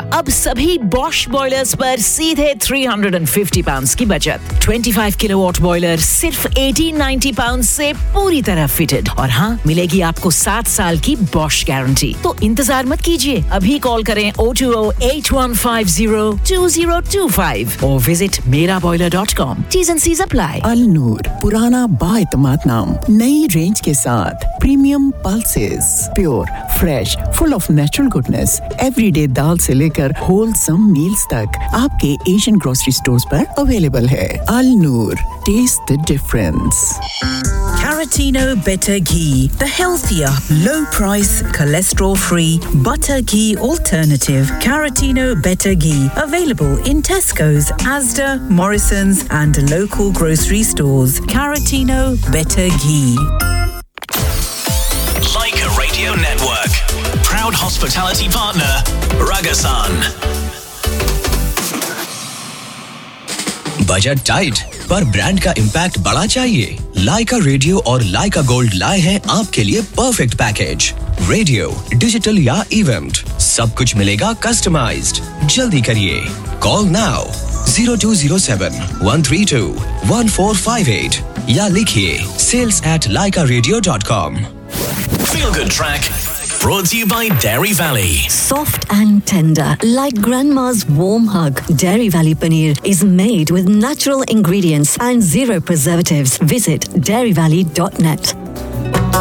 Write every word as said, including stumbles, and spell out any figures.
अब सभी Bosch boilers पर सीधे three hundred fifty pounds की बचत। twenty-five kilowatt बॉयलर सिर्फ eighteen ninety pounds से पूरी तरह फिटेड। और हाँ, मिलेगी आपको सात साल की Bosch गारंटी। तो इंतजार मत कीजिए, अभी कॉल करें oh two oh eight one five oh two oh two five और विजिट मेरा boiler dot com. T's and C's apply। अल नूर, पुराना बाएतमाद नाम, नई रेंज के साथ premium pulses, pure, fresh, full of natural goodness, everyday दाल से लेकर होलसम मील्स तक आपके एशियन ग्रोसरी स्टोर्स पर अवेलेबल है। अल नूर, test the difference. Caratino Better Ghee, the healthier, low-price, cholesterol-free butter ghee alternative. Caratino Better Ghee, available in Tesco's, Asda, Morrison's and local grocery stores. Caratino Better Ghee. Leica Radio Network, proud hospitality partner, Ragasan. Budget tight पर brand का impact बड़ा चाहिए? लाइका radio और लाइका gold लाए हैं आपके लिए perfect package. Radio, digital या इवेंट, सब कुछ मिलेगा कस्टमाइज्ड। जल्दी करिए, call now zero two zero seven one three two one four five eight या लिखिए sales at laika radio dot com। Feel Good Track, brought to you by Dairy Valley. Soft and tender, like grandma's warm hug. Dairy Valley paneer is made with natural ingredients and zero preservatives. Visit dairy valley dot net.